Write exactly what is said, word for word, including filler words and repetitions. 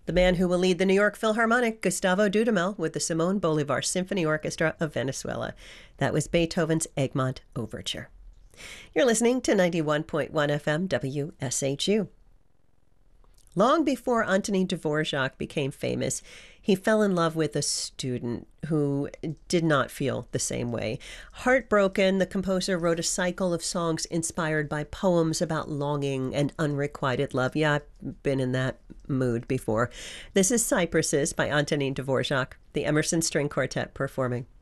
The man who will lead the New York Philharmonic, Gustavo Dudamel, with the Simon Bolivar Symphony Orchestra of Venezuela. That was Beethoven's Egmont Overture. You're listening to ninety-one point one F M W S H U. Long before Antonin Dvorak became famous, he fell in love with a student who did not feel the same way. Heartbroken, the composer wrote a cycle of songs inspired by poems about longing and unrequited love. Yeah, I've been in that mood before. This is Cypresses by Antonin Dvorak, the Emerson String Quartet performing.